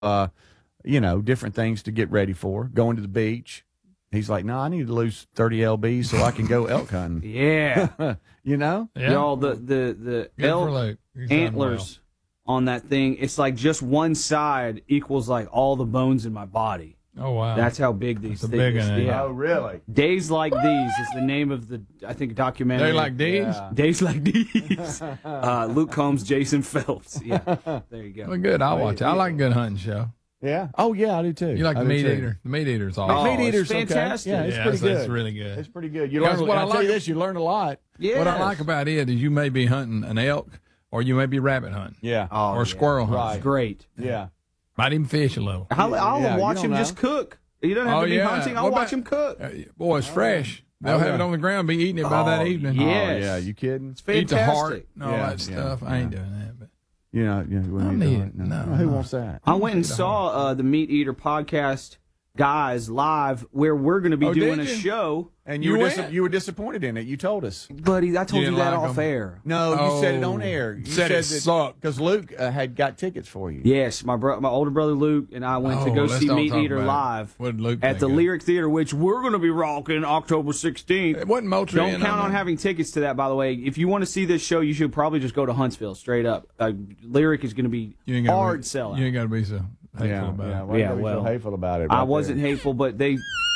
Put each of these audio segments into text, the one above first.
different things to get ready for. Going to the beach. He's like, no, I need to lose 30 lbs so I can go elk hunting. Yeah. Yeah. Y'all, the elk antlers on that thing, it's like just one side equals like all the bones in my body. Oh, wow. That's how big these things are. Yeah. Oh, really? Days Like These is the name of the, I think, documentary. They like these? Yeah. Days Like These. Luke Combs, Jason Phelps. Yeah, there you go. Well, good. I'll watch it. I like a good hunting show. Yeah. Oh, yeah, I do too. You like the meat eater? The meat eater's awesome. Oh, Meat Eater's it's fantastic. Okay. Yeah, it's pretty good. It's really good. It's pretty good. You That's learn. what I I'll tell you like. this: you learn a lot. Yeah. What I like about it is you may be hunting an elk or you may be rabbit hunting Yeah. or squirrel hunting. Right. Great. Yeah. Might even fish a little. I'll Yeah, watch you him don't just know. cook. He doesn't have to be hunting. I'll What watch about- him cook. Boy, it's fresh. They'll have it on the ground, be eating it by that evening. yeah. Oh, Yes. yeah. You kidding? It's Eat the fantastic. heart and all Yeah, that stuff. I ain't doing that. But Yeah. You I wouldn't need do it. it. No, Who no. wants that? I went and saw the Meat Eater podcast guys live where we're going to be doing did a you? show. And You you were went? you were disappointed in it. You told us. Buddy, I told you didn't that like off 'em? air. No, you said it on air. You Said it sucked. because Luke had got tickets for you. Yes, my older brother Luke and I went to go let's see don't Meat talk Eater about it. live What did Luke at think the of it? Lyric Theater, which we're going to be rocking October 16th. It wasn't Moultrie. Don't count on having tickets to that, by the way. If you want to see this show, you should probably just go to Huntsville, straight up. Lyric is going to be hard selling. You ain't got to be so hateful about Yeah. it. Why you Yeah, gotta be so well, hateful about it. I right wasn't there? hateful, but they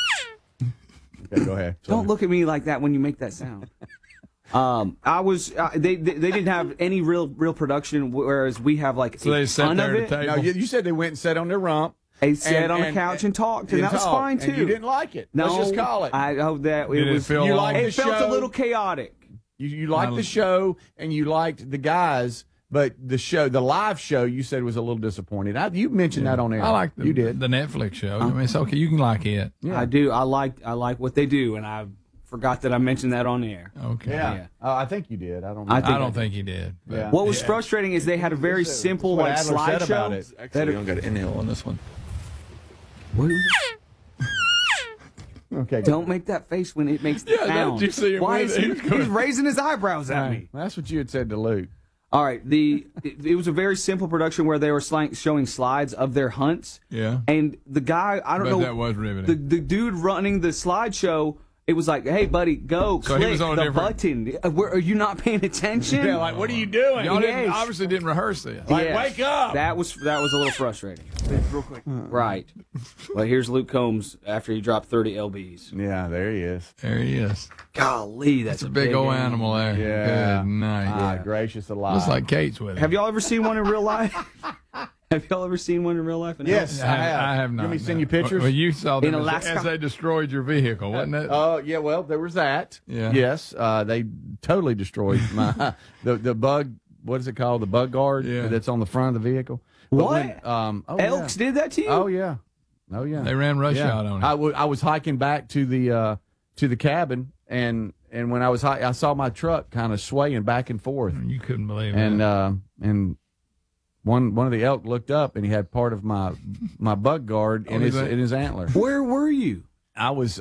Okay, go ahead. don't look at me like that when you make that sound. I was. They didn't have any real production, whereas we have like So they a sat ton there of at the it. table. No, you said they went and sat on their rump. They sat on the couch and talked, and that was fine too. And you didn't like it. No, Let's just call it. I hope that Did it it was. feel you long? like It the felt show. a little chaotic. You liked the show and you liked the guys, but the live show, you said was a little disappointed. You mentioned that on air. I like you did. the Netflix show. I mean, it's okay. You can like it. Yeah. I do. I like what they do, and I forgot that I mentioned that on air. Okay. Yeah. I think you did. I don't. I know. I don't think he did. But Yeah. What was frustrating is they had a very simple like That's what Adler said about slideshow. it. Actually, we don't got an inhale on this one. Okay. Don't make that face when it makes the Yeah, sound. did you see him Why with is it? he, He was going- he's raising his eyebrows at me? That's what you had said to Luke. All right, it was a very simple production where they were showing slides of their hunts. Yeah. And the guy, I don't But know, that was riveting. the dude running the slideshow. It was like, hey, buddy, go So he click was on a the different- button. Are you not paying attention? Yeah, like what are you doing? Y'all Yes. obviously didn't rehearse this. Like, Yes. wake up! That was a little frustrating. Real quick. Right. Well, here's Luke Combs after he dropped 30 lbs. Yeah, there he is. There he is. Golly, that's It's a big old animal there. Yeah. Good night. Ah, gracious alive. Looks like Kate's with him. Have y'all ever seen one in real life? Have y'all ever seen one in real life? Yes, I have. I have not. You want me to send no. you pictures? Well, you saw them In as, Alaska? as they destroyed your vehicle, wasn't it? Oh, yeah, well, there was that. Yeah. Yes, they totally destroyed my the bug. What is it called? The bug guard Yeah. that's on the front of the vehicle. But What? Elks did that to you? Oh yeah. Oh yeah. They ran rush Yeah. out on it. I was hiking back to the cabin, and when I was I saw my truck kind of swaying back and forth, You couldn't believe it. and one of the elk looked up and he had part of my bug guard in his antler. Where were you? I was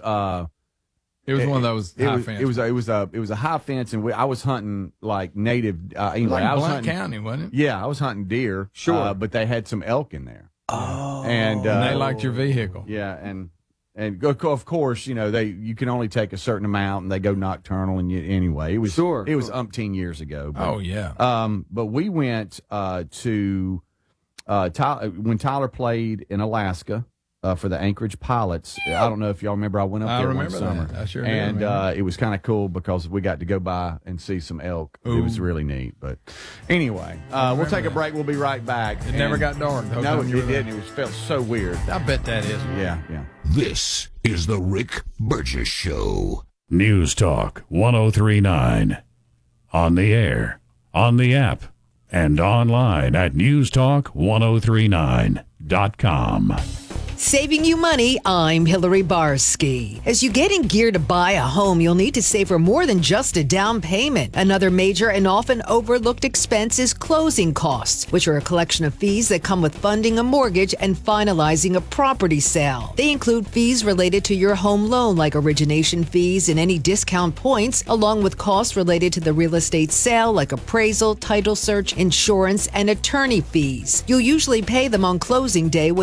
It was one of those high fence. It was a high fence, and I was hunting like native. Anyway, like I was Blount hunting. County, wasn't it? Yeah, I was hunting deer. Sure. but they had some elk in there. Oh. And they liked your vehicle. yeah, and of course, you can only take a certain amount, and they go nocturnal. And anyway, it was umpteen years ago. But, Oh yeah. but we went to when Tyler played in Alaska. For the Anchorage Pilots. I don't know if y'all remember. I went up there one summer. That. I sure did. And remember. it was kind of cool because we got to go by and see some elk. Ooh. It was really neat. But anyway, we'll take a break. We'll be right back. It never got dark. the whole No, time you it were there. didn't. It felt so weird. I bet that is. Yeah. This is the Rick Burgess Show. News Talk 1039. On the air, on the app, and online at newstalk1039.com. Saving you money, I'm Hillary Barsky. As you get in gear to buy a home, you'll need to save for more than just a down payment. Another major and often overlooked expense is closing costs, which are a collection of fees that come with funding a mortgage and finalizing a property sale. They include fees related to your home loan, like origination fees and any discount points, along with costs related to the real estate sale, like appraisal, title search, insurance, and attorney fees. You'll usually pay them on closing day when